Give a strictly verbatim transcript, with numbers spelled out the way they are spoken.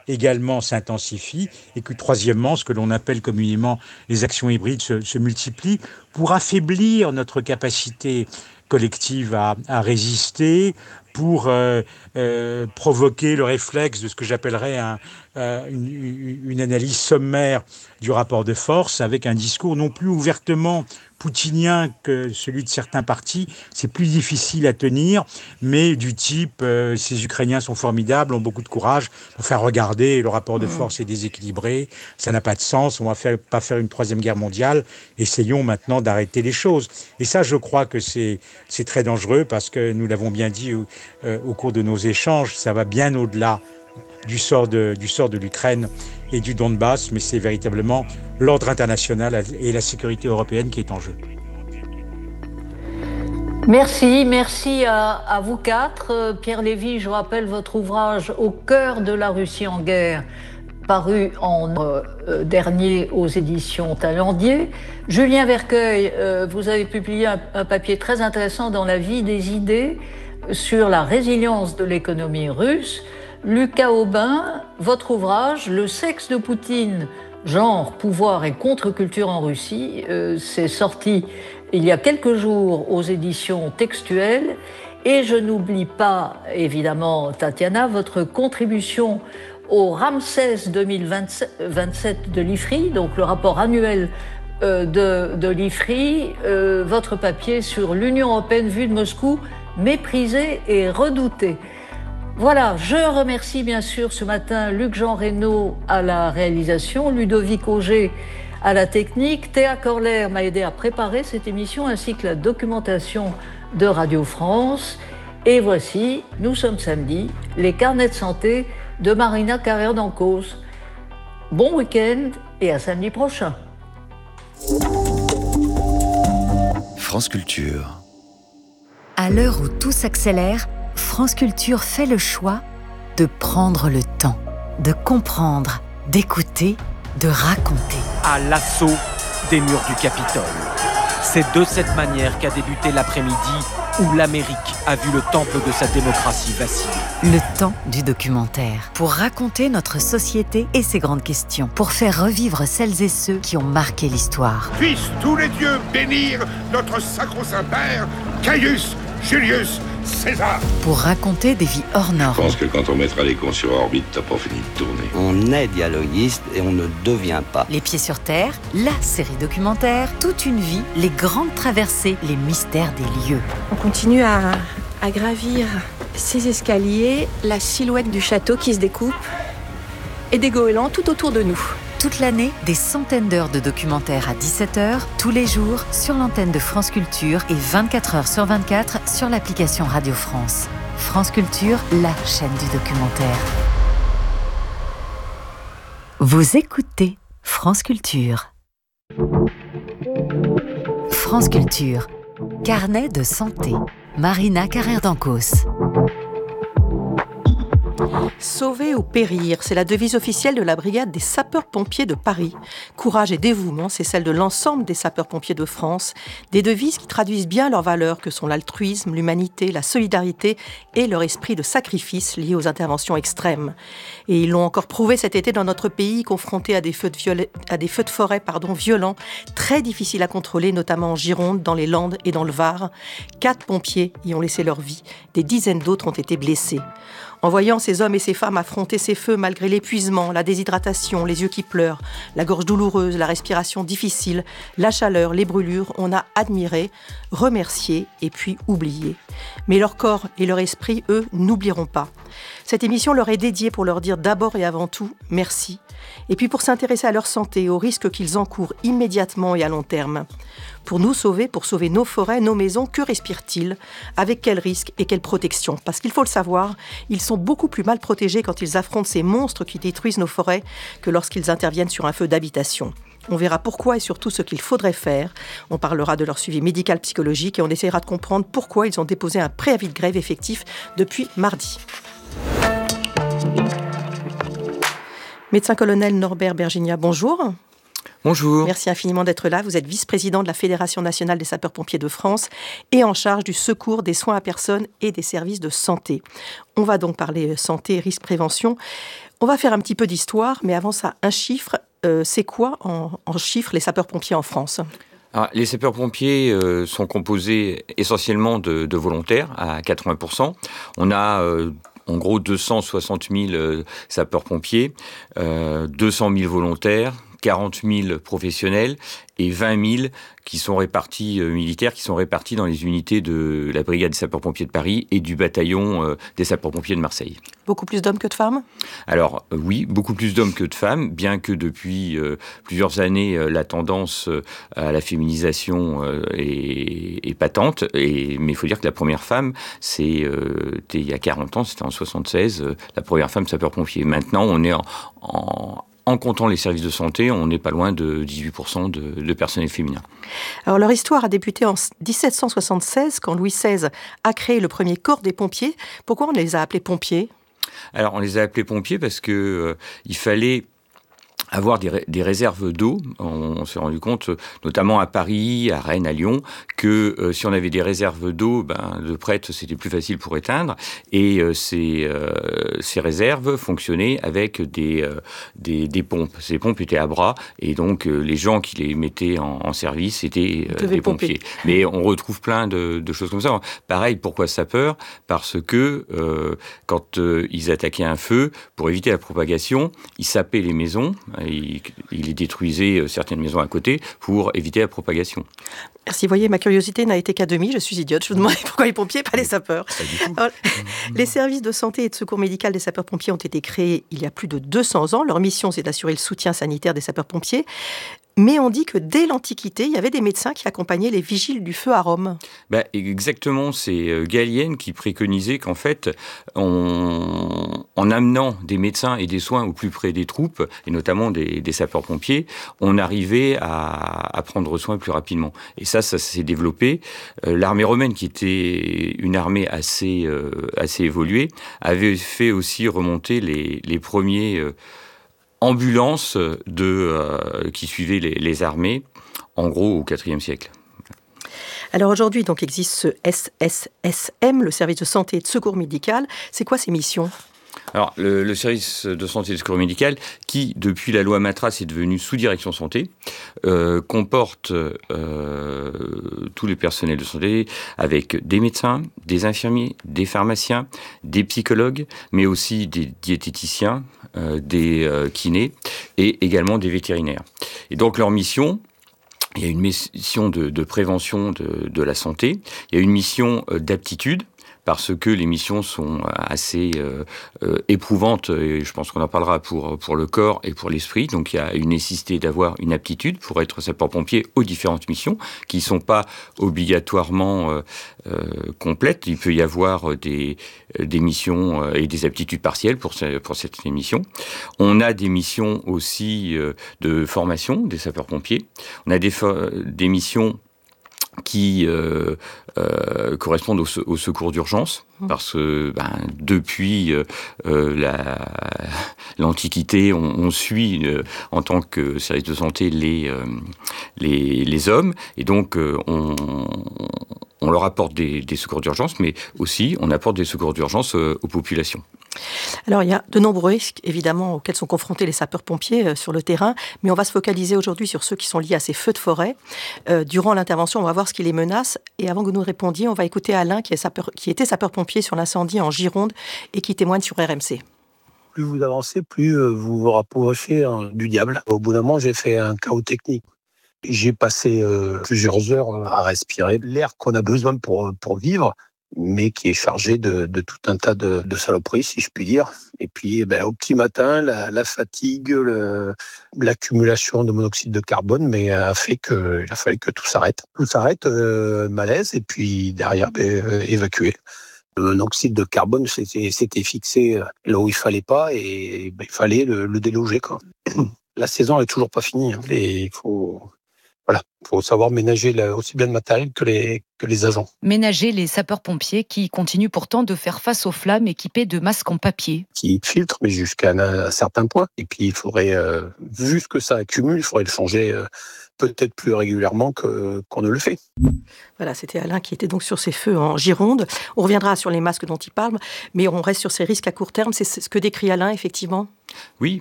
également s'intensifie et que troisièmement, ce que l'on appelle communément les actions hybrides se, se multiplient pour affaiblir notre capacité collective à, à résister, pour euh, euh, provoquer le réflexe de ce que j'appellerais un, euh, une, une analyse sommaire du rapport de force avec un discours non plus ouvertement poutinien que celui de certains partis. C'est plus difficile à tenir, mais du type euh, ces Ukrainiens sont formidables, ont beaucoup de courage. Enfin, regardez, le rapport de force est déséquilibré, ça n'a pas de sens, on va faire, pas faire une troisième guerre mondiale, essayons maintenant d'arrêter les choses. Et ça, je crois que c'est, c'est très dangereux parce que nous l'avons bien dit euh, au cours de nos échanges, ça va bien au-delà du sort de, du sort de l'Ukraine et du Donbass, mais c'est véritablement l'ordre international et la sécurité européenne qui est en jeu. Merci, merci à, à vous quatre. Pierre Lévy, je rappelle votre ouvrage « Au cœur de la Russie en guerre », paru en euh, dernier aux éditions Talendier. Julien Vercueil, euh, vous avez publié un, un papier très intéressant dans La vie des idées sur la résilience de l'économie russe. Lucas Aubin, votre ouvrage « Le sexe de Poutine, genre, pouvoir et contre-culture en Russie euh, », c'est sorti il y a quelques jours aux éditions Textuelles. Et je n'oublie pas, évidemment, Tatiana, votre contribution au Ramsès deux mille vingt-sept de l'I F R I, donc le rapport annuel euh, de, de l'I F R I, euh, votre papier sur l'Union européenne vue de Moscou, méprisée et redoutée. Voilà, je remercie bien sûr ce matin Luc-Jean Reynaud à la réalisation, Ludovic Auger à la technique, Théa Corler m'a aidé à préparer cette émission ainsi que la documentation de Radio France. Et voici, nous sommes samedi, les carnets de santé de Marina Carrère d'Ancos. Bon week-end et à samedi prochain. France Culture. À l'heure où tout s'accélère, France Culture fait le choix de prendre le temps, de comprendre, d'écouter, de raconter. À l'assaut des murs du Capitole. C'est de cette manière qu'a débuté l'après-midi où l'Amérique a vu le temple de sa démocratie vaciller. Le temps du documentaire. Pour raconter notre société et ses grandes questions. Pour faire revivre celles et ceux qui ont marqué l'histoire. Puissent tous les dieux bénir notre sacro-saint père, Caius Julius César. Pour raconter des vies hors normes. Je pense que quand on mettra les cons sur orbite, t'as pas fini de tourner. On est dialoguiste et on ne devient pas. Les pieds sur terre, la série documentaire, toute une vie, les grandes traversées, les mystères des lieux. On continue à, à gravir ces escaliers, la silhouette du château qui se découpe et des goélands tout autour de nous. Toute l'année, des centaines d'heures de documentaires à dix-sept heures, tous les jours, sur l'antenne de France Culture et vingt-quatre heures sur vingt-quatre sur l'application Radio France. France Culture, la chaîne du documentaire. Vous écoutez France Culture. France Culture, carnet de santé. Marina Carrère d'Ancos. Sauver ou périr, c'est la devise officielle de la brigade des sapeurs-pompiers de Paris. Courage et dévouement, c'est celle de l'ensemble des sapeurs-pompiers de France. Des devises qui traduisent bien leurs valeurs que sont l'altruisme, l'humanité, la solidarité et leur esprit de sacrifice lié aux interventions extrêmes. Et ils l'ont encore prouvé cet été dans notre pays, confrontés à des feux de, violet, à des feux de forêt pardon, violents, très difficiles à contrôler, notamment en Gironde, dans les Landes et dans le Var. Quatre pompiers y ont laissé leur vie. Des dizaines d'autres ont été blessés. En voyant ces hommes et ces femmes affronter ces feux malgré l'épuisement, la déshydratation, les yeux qui pleurent, la gorge douloureuse, la respiration difficile, la chaleur, les brûlures, on a admiré, remercié et puis oublié. Mais leur corps et leur esprit, eux, n'oublieront pas. Cette émission leur est dédiée pour leur dire d'abord et avant tout merci, et puis pour s'intéresser à leur santé et aux risques qu'ils encourent immédiatement et à long terme. Pour nous sauver, pour sauver nos forêts, nos maisons, que respirent-ils ? Avec quels risques et quelle protection ? Parce qu'il faut le savoir, ils sont beaucoup plus mal protégés quand ils affrontent ces monstres qui détruisent nos forêts que lorsqu'ils interviennent sur un feu d'habitation. On verra pourquoi et surtout ce qu'il faudrait faire. On parlera de leur suivi médical psychologique et on essaiera de comprendre pourquoi ils ont déposé un préavis de grève effectif depuis mardi. Médecin-colonel Norbert Bergigna, bonjour. Bonjour. Merci infiniment d'être là. Vous êtes vice-président de la Fédération nationale des sapeurs-pompiers de France et en charge du secours, des soins à personne et des services de santé. On va donc parler santé, risque, prévention. On va faire un petit peu d'histoire, mais avant ça, un chiffre. Euh, c'est quoi en, en chiffres les sapeurs-pompiers en France ? Alors, les sapeurs-pompiers euh, sont composés essentiellement de, de volontaires à quatre-vingts pour cent. On a euh, en gros deux cent soixante mille euh, sapeurs-pompiers, euh, deux cent mille volontaires, quarante mille professionnels et vingt mille qui sont répartis, euh, militaires, qui sont répartis dans les unités de la brigade des sapeurs-pompiers de Paris et du bataillon euh, des sapeurs-pompiers de Marseille. Beaucoup plus d'hommes que de femmes ? Alors euh, oui, beaucoup plus d'hommes que de femmes, bien que depuis euh, plusieurs années, euh, la tendance euh, à la féminisation euh, est, est patente. Et, mais il faut dire que la première femme, c'est euh, il y a quarante ans, c'était en soixante-seize, euh, la première femme sapeur-pompier. Maintenant, on est en... en En comptant les services de santé, on n'est pas loin de dix-huit pour cent de, de personnel féminin. Alors leur histoire a débuté en dix-sept cent soixante-seize, quand Louis seize a créé le premier corps des pompiers. Pourquoi on les a appelés pompiers ? Alors on les a appelés pompiers parce que euh, il fallait avoir des, ré- des réserves d'eau. On, on s'est rendu compte, notamment à Paris, à Rennes, à Lyon, que euh, si on avait des réserves d'eau, ben, de prête, c'était plus facile pour éteindre. Et euh, ces, euh, ces réserves fonctionnaient avec des, euh, des, des pompes. Ces pompes étaient à bras, et donc euh, les gens qui les mettaient en, en service étaient euh, des pompiers. Mais on retrouve plein de, de choses comme ça. Pareil, pourquoi sapeur ? Parce que euh, quand euh, ils attaquaient un feu, pour éviter la propagation, ils sapaient les maisons. Il, il détruisait certaines maisons à côté pour éviter la propagation. Merci, vous voyez, ma curiosité n'a été qu'à demi, je suis idiote, je vous demande pourquoi les pompiers, pas les sapeurs. Alors, les services de santé et de secours médical des sapeurs-pompiers ont été créés il y a plus de deux cents ans. Leur mission, c'est d'assurer le soutien sanitaire des sapeurs-pompiers. Mais on dit que dès l'Antiquité, il y avait des médecins qui accompagnaient les vigiles du feu à Rome. Ben, exactement, c'est Gallienne qui préconisait qu'en fait, on, en amenant des médecins et des soins au plus près des troupes, et notamment des, des sapeurs-pompiers, on arrivait à, à prendre soin plus rapidement. Et ça, ça s'est développé. Euh, l'armée romaine, qui était une armée assez, euh, assez évoluée, avait fait aussi remonter les, les premiers... Euh, ambulances de, euh, qui suivaient les, les armées, en gros au quatrième siècle. Alors aujourd'hui, donc, existe ce S S S M, le service de santé et de secours médical. C'est quoi ses missions ? Alors, le, le service de santé et de secours médical, qui, depuis la loi Matras, est devenu sous-direction santé, euh, comporte euh, tous les personnels de santé, avec des médecins, des infirmiers, des pharmaciens, des psychologues, mais aussi des diététiciens, euh, des euh, kinés, et également des vétérinaires. Et donc, leur mission... Il y a une mission de, de prévention de, de la santé, il y a une mission d'aptitude, parce que les missions sont assez euh, euh, éprouvantes, et je pense qu'on en parlera pour, pour le corps et pour l'esprit. Donc il y a une nécessité d'avoir une aptitude pour être sapeur-pompier aux différentes missions, qui ne sont pas obligatoirement euh, euh, complètes. Il peut y avoir des, des missions et des aptitudes partielles pour, pour cette mission. On a des missions aussi euh, de formation des sapeurs-pompiers. On a des, des missions qui euh, euh, correspondent au, au secours d'urgence, parce que ben, depuis euh, la, l'Antiquité, on, on suit euh, en tant que service de santé les, euh, les, les hommes, et donc euh, on, on leur apporte des, des secours d'urgence, mais aussi on apporte des secours d'urgence euh, aux populations. Alors, il y a de nombreux risques, évidemment, auxquels sont confrontés les sapeurs-pompiers euh, sur le terrain, mais on va se focaliser aujourd'hui sur ceux qui sont liés à ces feux de forêt. Euh, durant l'intervention, on va voir ce qui les menace, et avant que vous nous répondiez, on va écouter Alain, qui, est sapeur, qui était sapeur-pompier sur l'incendie en Gironde, et qui témoigne sur R M C. Plus vous avancez, plus vous vous rapprochez hein, du diable. Au bout d'un moment, j'ai fait un chaos technique. J'ai passé euh, plusieurs heures à respirer l'air qu'on a besoin pour, pour vivre, mais qui est chargé de, de tout un tas de, de saloperies, si je puis dire. Et puis, ben, au petit matin, la, la fatigue, le, l'accumulation de monoxyde de carbone mais a fait qu'il a fallu que tout s'arrête. Tout s'arrête, euh, malaise, et puis derrière, ben, euh, évacuer. Le monoxyde de carbone s'était, s'était fixé là où il fallait pas, et ben, il fallait le, le déloger, quoi. La saison n'est toujours pas finie, hein, et il faut... Voilà, il faut savoir ménager la, aussi bien le matériel que les, que les agents. Ménager les sapeurs-pompiers qui continuent pourtant de faire face aux flammes équipés de masques en papier. Qui filtrent, mais jusqu'à un, un certain point. Et puis, il faudrait, euh, vu ce que ça accumule, il faudrait le changer euh, peut-être plus régulièrement que, qu'on ne le fait. Voilà, c'était Alain qui était donc sur ces feux en Gironde. On reviendra sur les masques dont il parle, mais on reste sur ces risques à court terme. C'est ce que décrit Alain, effectivement. Oui,